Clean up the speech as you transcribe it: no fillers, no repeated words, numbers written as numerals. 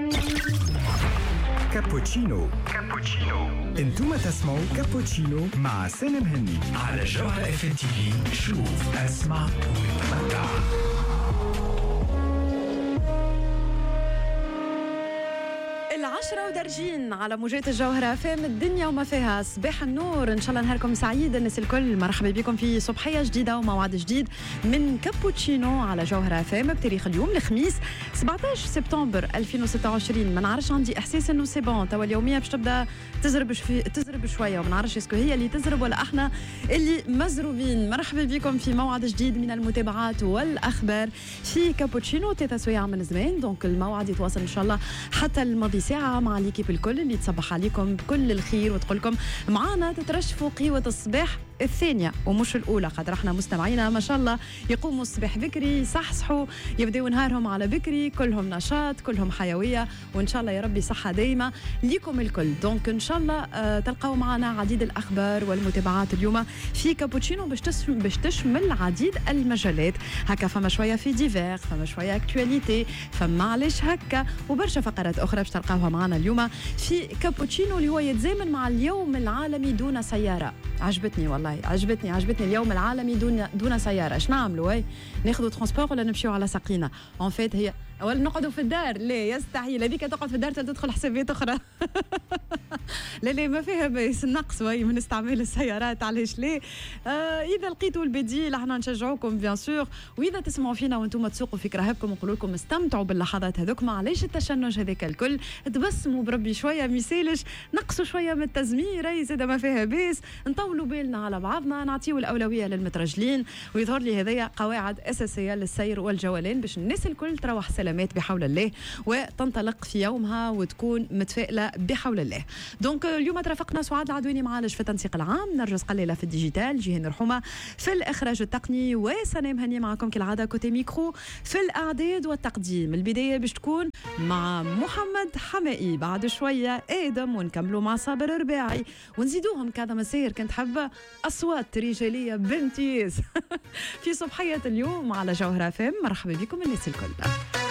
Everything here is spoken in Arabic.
كابوتشينو. انتم تسمعوا كابوتشينو مع سالم هني على جوهرة FM TV. شوف اسمع وتمتع. 10 ودرجين على موجات الجوهرة فام الدنيا وما فيها. صباح النور، إن شاء الله نهاركم سعيد الناس الكل. مرحبا بكم في صبحية جديدة وموعد جديد من كابوتشينو على جوهرة فام بتاريخ اليوم الخميس 17 سبتمبر 2026. ما نعرفش، عندي إحساس إنه سي بون توا اليومية باش تبدأ تزرب شوية، وما نعرفش اسكو هي اللي تزرب ولا احنا اللي مزروبين. مرحبا بكم في موعد جديد من المتابعات والأخبار في كابوتشينو. 3 سوايع من زمان، دونك الموعد يتواصل إن شاء الله حتى الماضي ساعة مع ليكيب الكل اللي تصبح عليكم بكل الخير وتقول لكم معانا تترشفوا قوة الصباح الثانية ومش الأولى، قدر احنا مستمعينا ما شاء الله يقوموا الصباح بكري، يصحصحوا، يبدأوا نهارهم على بكري، كلهم نشاط، كلهم حيوية، وإن شاء الله يا ربي صحة دايمة ليكم الكل. دونك إن شاء الله تلقاوا معنا عديد الأخبار والمتابعات اليوم في كابوتشينو باش تشمل عديد المجالات. هكا فما شوية في ديفير، فما شوية اكتواليتي، فما علاش هكا، وبرشا فقرات أخرى باش تلقاوها معنا اليوم في كابوتشينو اللي هو يتزامن مع اليوم العالمي دون سيارة. عجبتني والله، عجبتني اليوم العالمي دون سيارة. اش نعملوا؟ ناخذوا ترونسبور ولا نمشيو على ساقينا؟ اون فيت هي ولا نقعدوا في الدار؟ لا يستحيل، هذيك تقعد في الدار تدخل حسابات اخرى. لا ما فيها بس النقص من استعمال السيارات، علاش لا؟ اذا لقيتوا البديل احنا نشجعوكم بيان سور، واذا تسمعوا فينا وانتم تسوقوا في كراهبكم ونقولوا لكم استمتعوا باللحظات هذوك، معليش التشنج هذاك الكل، تبسموا بربي شويه، ميسالش نقصوا شويه من التزمير، زاد ما فيها بيس، نطولوا بالنا على بعضنا، نعطيو الاولويه للمترجلين. ويظهر لي هذيا قواعد اساسيه للسير والجولان باش الناس الكل تروح سلامات بحول الله وتنطلق في يومها وتكون متفائله بحول الله. دونك اليوم ترافقنا سعاد العدواني معالج في التنسيق العام، نرجس قليله في الديجيتال، جيهان رحومه في الاخراج التقني، وسلام هني معكم كالعاده كوتي ميكرو في الاعداد والتقديم. البدايه باش تكون مع محمد حمائي، بعد شويه ادم، ونكملوا مع صابر رباعي، ونزيدوهم كذا مسير كنت حابه اصوات رجاليه بامتياز في صبحيه اليوم على جوهرة FM. مرحبا بكم الناس الكل.